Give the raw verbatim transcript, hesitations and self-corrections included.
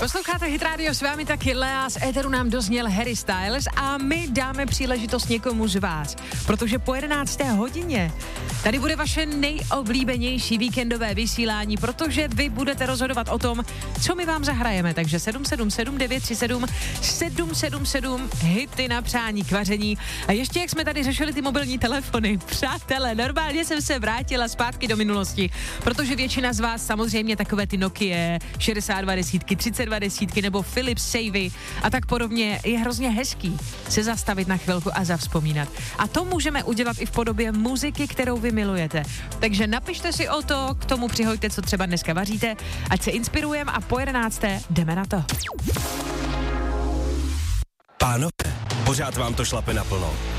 Posloucháte Hit Radio, s vámi taky Lea, z éteru nám dozněl Harry Styles a my dáme příležitost někomu z vás, protože po jedenácté hodině tady bude vaše nejoblíbenější víkendové vysílání, protože vy budete rozhodovat o tom, co my vám zahrajeme, takže sedm sedm sedm devět tři sedm sedm sedm sedm hity na přání k vaření. A ještě jak jsme tady řešili ty mobilní telefony, přátelé, normálně jsem se vrátila zpátky do minulosti, protože většina z vás samozřejmě takové ty Nokia šedesát dva desítky, třicet dva desítky nebo Philips Savvy a tak podobně je hrozně hezký se zastavit na chvilku a zavzpomínat. A to můžeme udělat i v podobě muziky, kterou vy milujete. Takže napište si o to, k tomu přihoďte, co třeba dneska vaříte, ať se inspirujeme a po jedenácté jdeme na to. Pánové, pořád vám to šlape naplno.